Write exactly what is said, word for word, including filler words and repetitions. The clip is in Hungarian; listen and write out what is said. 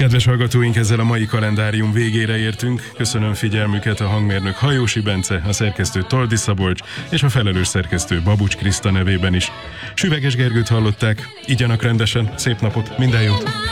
Kedves hallgatóink, ezzel a mai kalendárium végére értünk. Köszönöm figyelmüket, a hangmérnök Hajósi Bence, a szerkesztő Toldi Szabolcs és a felelős szerkesztő Babucs Kriszta nevében is. Süveges Gergőt hallották, igyanak rendesen, szép napot, minden jót!